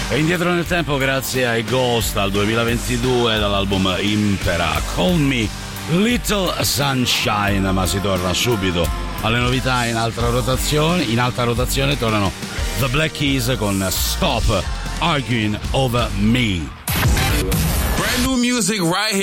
E indietro nel tempo grazie ai Ghost al 2022 dall'album Impera, Call Me Little Sunshine, ma si torna subito alle novità in alta rotazione tornano The Black Keys con Stop Arguing Over Me. Brand new music right here.